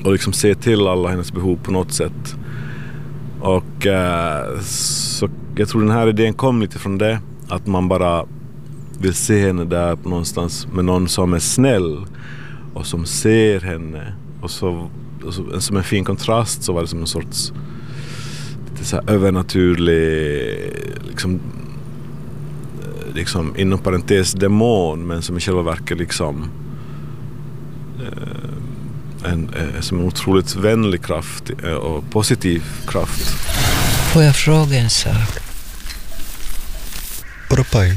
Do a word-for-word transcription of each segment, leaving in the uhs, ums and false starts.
och liksom se till alla hennes behov på något sätt. Och eh, så jag tror den här idén kom lite från det, att man bara vill se henne där på någonstans med någon som är snäll och som ser henne, och så, och så som en fin kontrast så var det som en sorts lite så här övernaturlig liksom, liksom inom parentes demon, men som i själva verket liksom eh, en, eh, som en otroligt vänlig kraft eh, och positiv kraft. Får jag fråga en sak? Propai.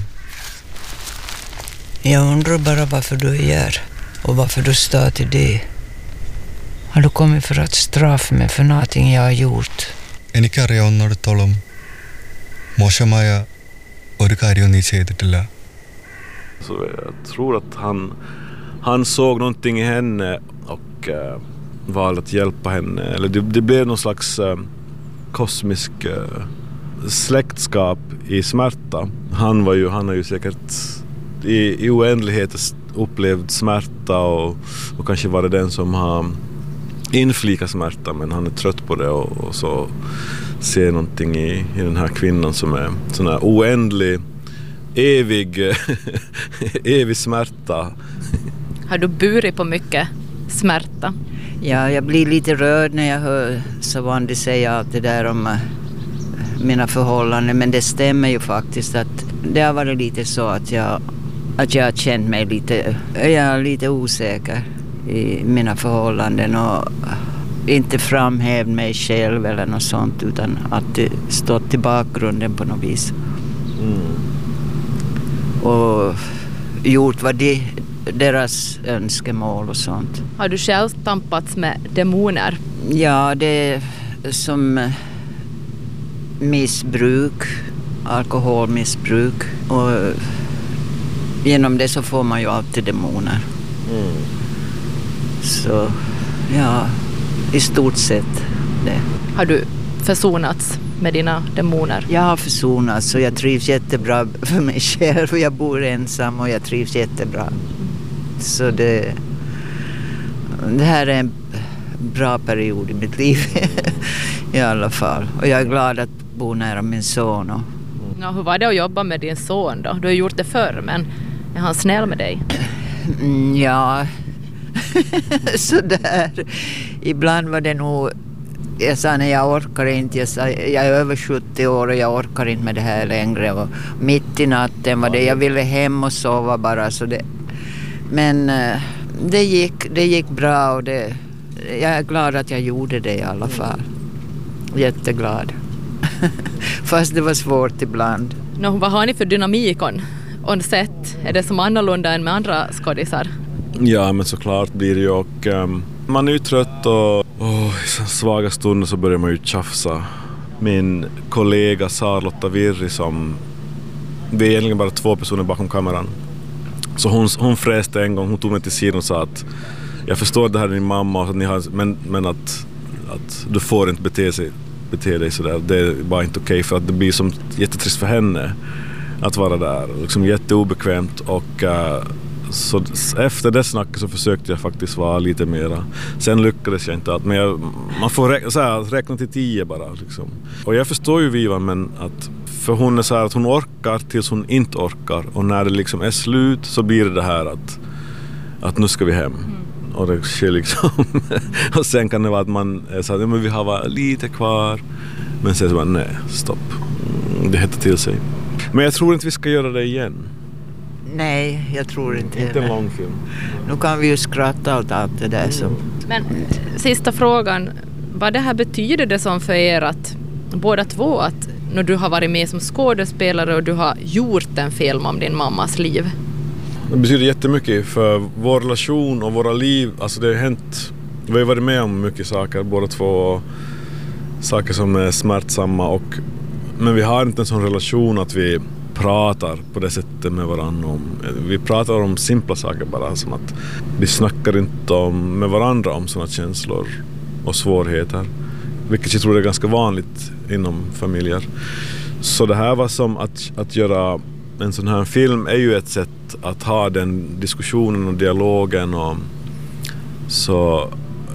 Jag undrar bara varför du är här och varför du står till det. Har du kommit för att straffa mig för någonting jag har gjort? En ikäri on tolom. Moshamaja orikarioni sedetilla. Så jag tror att han, han såg någonting i henne och uh, valde att hjälpa henne. Eller det, det blev någon slags uh, kosmisk uh, släktskap i smärta. Han var ju, han har ju säkert i, i oändlighet upplevd smärta och, och kanske var det den som har inflikat smärta, men han är trött på det och, och så ser någonting i, i den här kvinnan som är sån här oändlig, evig evig smärta. Har du burit på mycket smärta? Ja, jag blir lite rörd när jag hör Savandi säga allt det där om uh, mina förhållanden, men det stämmer ju faktiskt att det har varit lite så att jag att jag har känt mig lite, jag är lite osäker i mina förhållanden och inte framhävt mig själv eller något sånt, utan att det stått i bakgrunden på något vis. Mm. Och gjort vad de, deras önskemål och sånt. Har du själv tampats med demoner? Ja, det är som missbruk, alkoholmissbruk, och genom det så får man ju alltid demoner. Mm. Så ja, i stort sett det. Har du försonats med dina demoner? Jag har försonats och jag trivs jättebra för mig själv. Jag bor ensam och jag trivs jättebra. Så det, det här är en bra period i mitt liv i alla fall. Och jag är glad att bo nära min son. Och... Ja, hur var det att jobba med din son då? Du har gjort det förr, men är han snäll med dig? Mm, ja, så där. Ibland var det nog, jag sa nej, jag orkar inte, jag, sa, jag är över sjuttio år och jag orkar inte med det här längre. Och mitt i natten var det, jag ville hem och sova bara. Så det, men det gick, det gick bra och det, jag är glad att jag gjorde det i alla fall. Jätteglad. Fast det var svårt ibland. No, vad har ni för dynamikon? On sätt, är det som annorlunda än med andra skådisar? Ja, men såklart blir det ju, och um, man är ju trött och, och i så svaga stunder så börjar man ju tjafsa. Min kollega Charlotta Virri, som vi är egentligen bara två personer bakom kameran, så hon, hon fräste en gång, hon tog mig till sidan och sa att jag förstår att det här är din mamma och att ni har, men, men att, att du får inte bete, sig, bete dig sådär, det är bara inte okej, för att det blir som jättetrist för henne att vara där, liksom jätteobekvämt. Och uh, så efter det snacket så försökte jag faktiskt vara lite mera. Sen lyckades jag inte allt, men jag, man får räkna, så här, räkna till tio bara liksom. Och jag förstår ju Viva, men att för hon är så här att hon orkar tills hon inte orkar, och när det liksom är slut så blir det det här att, att nu ska vi hem. Mm. Och det sker liksom och sen kan det vara att man är så här, ja, men vi har lite kvar, men sen så bara nej, stopp, det hettar till sig. Men jag tror inte vi ska göra det igen. Nej, jag tror inte. Inte en lång film. Nu kan vi ju skratta åt allt det där. Mm. Som... Men sista frågan, vad det här betyder det som för er att båda två, att när du har varit med som skådespelare och du har gjort en film om din mammas liv? Det betyder jättemycket för vår relation och våra liv. Alltså det har hänt, vi har varit med om mycket saker, båda två, saker som är smärtsamma, och men vi har inte en sån relation att vi pratar på det sättet med varandra. Om, vi pratar om simpla saker bara, som att vi snackar inte om, med varandra om såna känslor och svårigheter. Vilket jag tror är ganska vanligt inom familjer. Så det här var som att, att göra en sån här film är ju ett sätt att ha den diskussionen och dialogen. Och så